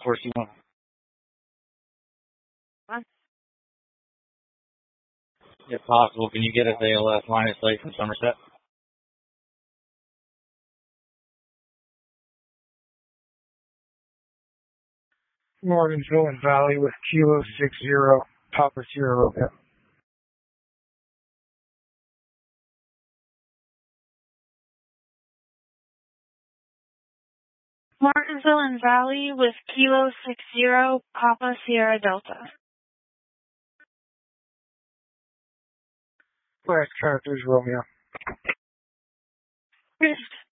4C1. Huh? If possible, can you get us ALS line of sight from Somerset? Martinsville and Valley with Kilo 60, Papa Sierra Romeo. Martinsville and Valley with Kilo 60, Papa Sierra Delta. Last characters Romeo. Finished.